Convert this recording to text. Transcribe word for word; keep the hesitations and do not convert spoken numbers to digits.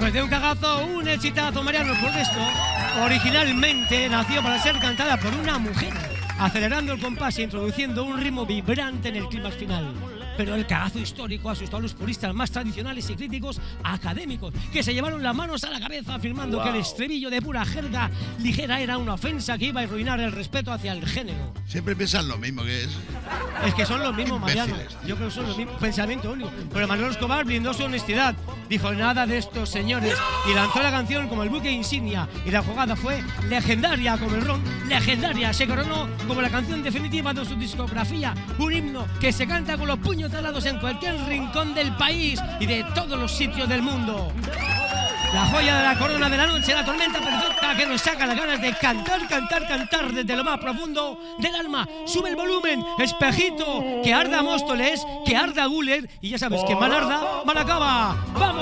Pues de un cagazo, un exitazo, Mariano. Por esto, originalmente nació para ser cantada por una mujer, acelerando el compás e introduciendo un ritmo vibrante en el clímax final. Pero el cagazo histórico asustó a los puristas más tradicionales y críticos académicos, que se llevaron las manos a la cabeza afirmando wow. que el estribillo de pura jerga ligera era una ofensa que iba a arruinar el respeto hacia el género. Siempre piensan lo mismo que es. Es que son los mismos, Mariano. Yo creo que son los mismos. Pensamiento único. Pero Manuel Escobar blindó su honestidad. Dijo nada de estos señores y lanzó la canción como el buque insignia. Y la jugada fue legendaria como el ron. Legendaria. Se coronó como la canción definitiva de su discografía. Un himno que se canta con los puños talados en cualquier rincón del país y de todos los sitios del mundo. La joya de la corona de la noche, la tormenta perfecta que nos saca las ganas de cantar, cantar, cantar desde lo más profundo del alma. Sube el volumen, espejito, que arda Móstoles, que arda Guller y ya sabes que mal arda, mal acaba. ¡Vamos!